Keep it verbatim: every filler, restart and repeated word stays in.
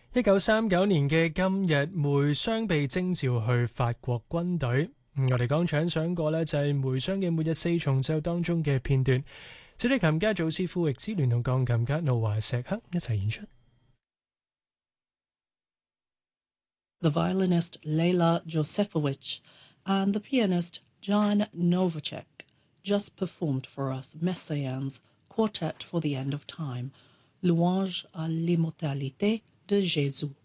一九三九年嘅今日，梅湘被徵召去法國軍隊。嗯我哋剛才想過呢，就係梅湘嘅末日四重奏當中嘅片段。小提琴家祖斯庫域之聯同鋼琴家努華石克一齊演出。 The violinist Leila Josefovich and the pianist Jan Novacek just performed for us Messiaen's Quartet for the End of Time, Louange à l'immortalité de Jésus.